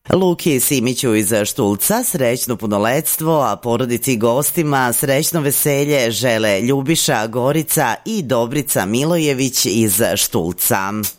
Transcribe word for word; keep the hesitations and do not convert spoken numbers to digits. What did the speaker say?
Luki Simiću iz Štulca srećno punoletstvo, a porodici i gostima srećno veselje žele Ljubiša, Gorica i Dobrica Milojević iz Štulca.